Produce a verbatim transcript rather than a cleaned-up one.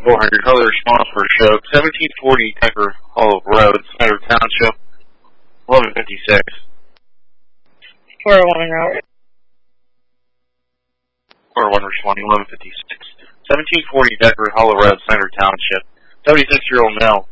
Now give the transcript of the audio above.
four hundred, other response for a show. seventeen forty Decker Hollow Road, Snyder Township, eleven fifty-six. four oh one route. four oh one responding, eleven fifty-six. seventeen forty Decker Hollow Road, Snyder Township, seventy-six-year-old male,